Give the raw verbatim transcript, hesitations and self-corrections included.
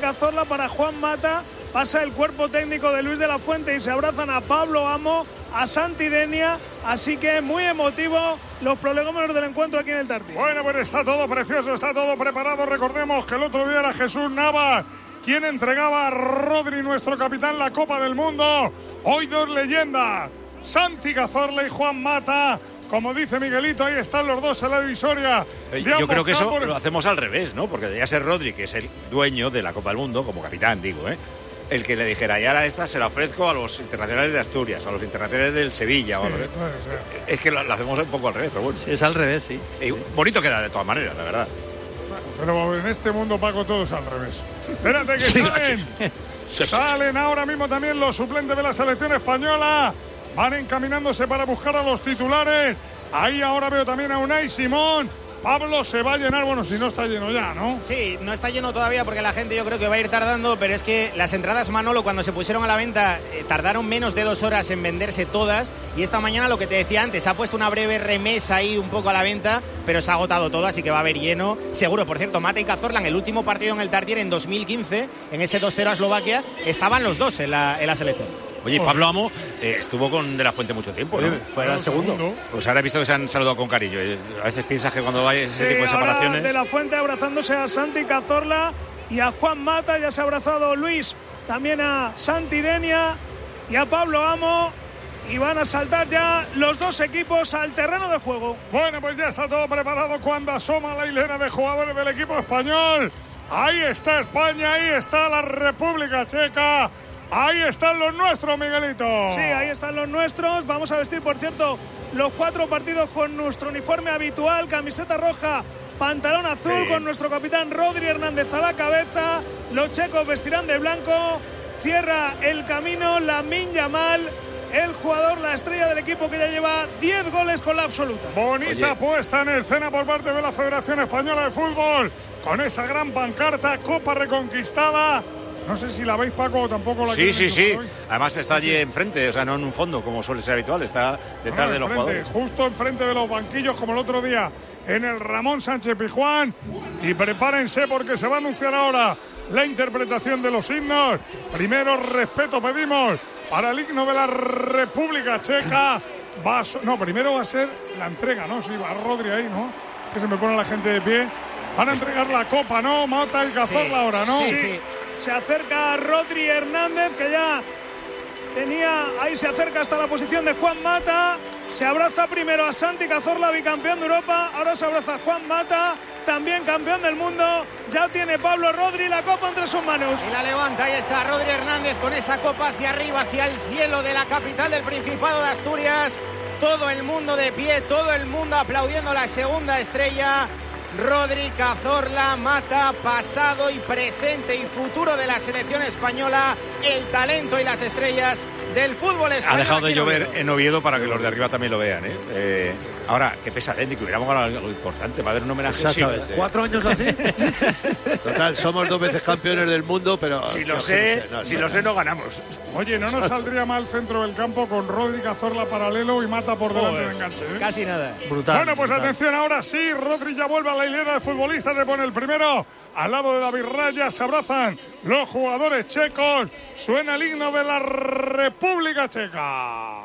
Cazorla para Juan Mata. Pasa el cuerpo técnico de Luis de la Fuente y se abrazan a Pablo Amo, a Santi Denia. Así que muy emotivo los prolegómenos del encuentro aquí en el Tartiere. Bueno, pues está todo precioso, está todo preparado. Recordemos que el otro día era Jesús Navas quien entregaba a Rodri, nuestro capitán, la Copa del Mundo. Hoy dos leyendas, Santi Cazorla y Juan Mata. Como dice Miguelito, ahí están los dos en la divisoria. Yo creo que eso por... lo hacemos al revés, ¿no? Porque debería ser Rodri, que es el dueño de la Copa del Mundo, como capitán, digo, ¿eh? El que le dijera, y ahora esta se la ofrezco a los internacionales de Asturias, a los internacionales del Sevilla. Sí, o a los... Es que lo, lo hacemos un poco al revés, pero bueno. Sí, es al revés, sí. Y bonito queda de todas maneras, la verdad. Pero en este mundo, Paco, todo es al revés. Espérate que sí, salen. Sí, salen sí. Ahora mismo también los suplentes de la selección española. Van encaminándose para buscar a los titulares. Ahí ahora veo también a Unai Simón. Pablo, se va a llenar, bueno, si no está lleno ya, ¿no? Sí, no está lleno todavía porque la gente yo creo que va a ir tardando, pero es que las entradas, Manolo, cuando se pusieron a la venta, eh, tardaron menos de dos horas en venderse todas, y esta mañana, lo que te decía antes, se ha puesto una breve remesa ahí un poco a la venta, pero se ha agotado todo, así que va a haber lleno, seguro. Por cierto, Mata y Cazorla, en el último partido en el Tartiere en dos mil quince, en ese dos cero a Eslovaquia, estaban los dos en la, en la selección. Oye, Pablo Amo eh, estuvo con De la Fuente mucho tiempo, ¿no? Oye, fue el segundo. Pues ahora he visto que se han saludado con cariño. A veces piensas que cuando hay ese sí, tipo de separaciones... De la Fuente abrazándose a Santi Cazorla y a Juan Mata. Ya se ha abrazado Luis también a Santi Denia y a Pablo Amo. Y van a saltar ya los dos equipos al terreno de juego. Bueno, pues ya está todo preparado cuando asoma la hilera de jugadores del equipo español. Ahí está España, ahí está la República Checa. Ahí están los nuestros, Miguelito. Sí, ahí están los nuestros. Vamos a vestir, por cierto, los cuatro partidos con nuestro uniforme habitual. Camiseta roja, pantalón azul, sí. Con nuestro capitán Rodri Hernández a la cabeza. Los checos vestirán de blanco. Cierra el camino Lamine Yamal, el jugador, la estrella del equipo, que ya lleva diez goles con la absoluta. Bonita Oye. puesta en escena por parte de la Federación Española de Fútbol. Con esa gran pancarta, Copa reconquistada. No sé si la veis, Paco, o tampoco la Sí, sí, sí. Hoy. Además está allí enfrente, o sea, no en un fondo, como suele ser habitual. Está detrás no, de los enfrente, jugadores. Justo enfrente de los banquillos, como el otro día en el Ramón Sánchez Pizjuán. Y prepárense porque se va a anunciar ahora la interpretación de los himnos. Primero, respeto pedimos para el himno de la República Checa. Va a, no, primero va a ser la entrega, ¿no? Sí, va Rodri ahí, ¿no? Que se me pone la gente de pie. Van a entregar la copa, ¿no? Mata y Cazorla sí. ahora, ¿no? Sí, sí. Se acerca Rodri Hernández, que ya tenía, ahí se acerca hasta la posición de Juan Mata. Se abraza primero a Santi Cazorla, bicampeón de Europa. Ahora se abraza a Juan Mata, también campeón del mundo. Ya tiene Pablo Rodri la copa entre sus manos. Y la levanta, ahí está Rodri Hernández con esa copa hacia arriba, hacia el cielo de la capital del Principado de Asturias. Todo el mundo de pie, todo el mundo aplaudiendo la segunda estrella. Rodri, Cazorla, Mata, pasado y presente y futuro de la selección española, el talento y las estrellas del fútbol español. Ha dejado de llover en Oviedo para que los de arriba también lo vean, ¿eh? eh ahora, qué pesadez, que hubiéramos ganado algo importante, va a haber un homenaje. Exactamente. Sí. ¿Cuatro años así? Total, somos dos veces campeones del mundo, pero... Si lo sé, no, si no, lo sé, no ganamos. Oye, no nos saldría mal el centro del campo con Rodri, Cazorla paralelo y Mata por delante de enganche, ¿eh? Casi nada. Brutal. Bueno, pues brutal. Atención, ahora sí, Rodri ya vuelve a la hilera de futbolistas, le pone el primero. Al lado de David Raya se abrazan los jugadores checos. Suena el himno de la República Checa.